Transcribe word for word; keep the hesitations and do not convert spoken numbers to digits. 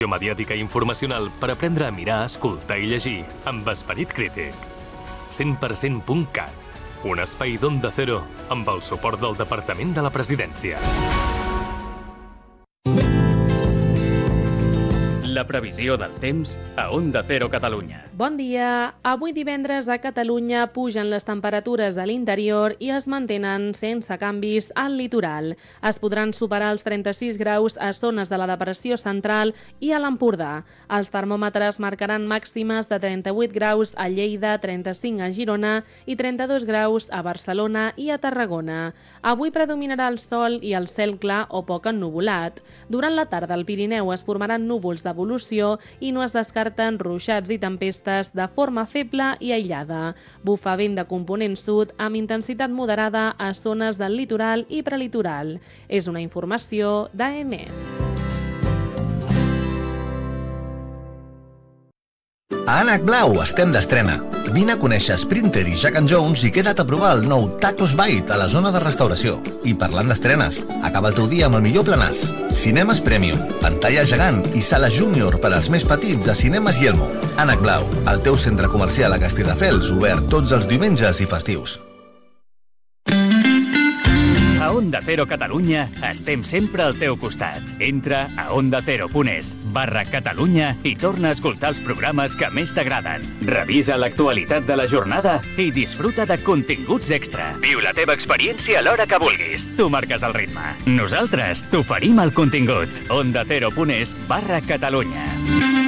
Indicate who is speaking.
Speaker 1: Mediàtica i informacional per aprendre a mirar, escoltar i llegir amb esperit crític. cent per cent punt cat, un espai d'Onda Cero amb el suport del Departament de la Presidència.
Speaker 2: La previsió del temps a Onda Cero Catalunya.
Speaker 3: Bon dia. Avui divendres a Catalunya pugen les temperatures a l'interior i es mantenen sense canvis al litoral. Es podran superar els trenta-sis graus a zones de la depressió central i a l'Empordà. Els termòmetres marcaran màximes de trenta-vuit graus a Lleida, trenta-cinc a Girona i trenta-dos graus a Barcelona i a Tarragona. Avui predominarà el sol i el cel clar o poc ennuvolat. Durant la tarda al Pirineu es formaran núvols d'evolució i no es descarten ruixats i tempestes de forma feble i aïllada. Bufa vent de component sud amb intensitat moderada a zones del litoral i prelitoral. És una informació d'A M.
Speaker 4: A Ànec Blau estem d'estrena. Vine a conèixer Sprinter i Jack and Jones i queda't a provar el nou Tacos Bite a la zona de restauració. I parlant d'estrenes, acaba el teu dia amb el millor planàs. Cinemes Premium, pantalla gegant i sala júnior per als més petits a Cinemes Yelmo. Ànec Blau, el teu centre comercial a Castelldefels, obert tots els diumenges i festius.
Speaker 2: A Onda Cero Catalunya estem sempre al teu costat. Entra a ondacero.es barra Catalunya i torna a escoltar els programes que més t'agraden. Revisa l'actualitat de la jornada i disfruta de continguts extra. Viu la teva experiència a l'hora que vulguis. Tu marques el ritme. Nosaltres t'oferim el contingut. ondacero.es barra Catalunya.